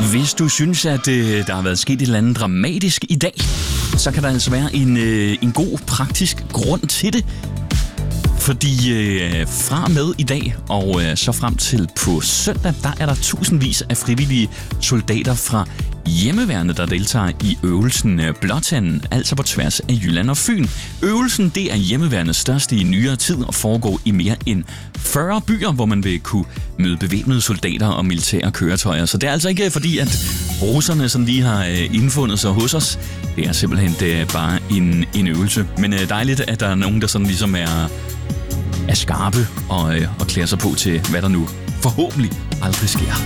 Hvis du synes, at der har været sket et eller andet dramatisk i dag, så kan der altså være en god praktisk grund til det. Fordi fra med i dag og så frem til på søndag, der er der tusindvis af frivillige soldater fra hjemmeværnet, der deltager i øvelsen Blåtanden, altså på tværs af Jylland og Fyn. Øvelsen, det er hjemmeværnets største i nyere tid og foregår i mere end 40 byer, hvor man vil kunne møde bevæbnede soldater og militære køretøjer. Så det er altså ikke fordi, at russerne sådan lige har indfundet sig hos os. Det er simpelthen bare en øvelse. Men dejligt, at der er nogen, der sådan ligesom er skarpe og klæder sig på til, hvad der nu forhåbentlig aldrig sker.